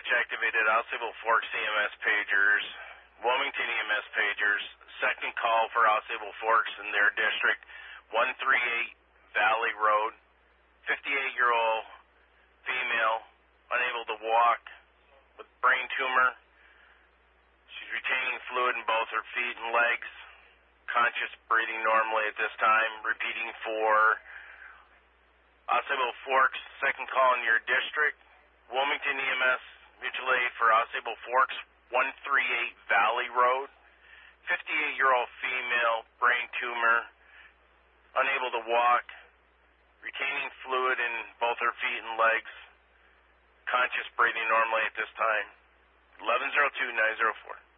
activated Osceola Forks EMS pagers, Wilmington EMS pagers, second call for Osceola Forks in their district, 138 Valley Road, 58-year-old female, unable to walk with brain tumor. She's retaining fluid in both her feet and legs, conscious, breathing normally at this time. Repeating for Osceola Forks, second call in your district, Wilmington EMS, mutual aid for Osceola Forks, 138 Valley Road, 58-year-old female, brain tumor, unable to walk, retaining fluid in both her feet and legs, conscious, breathing normally at this time. 1102-904.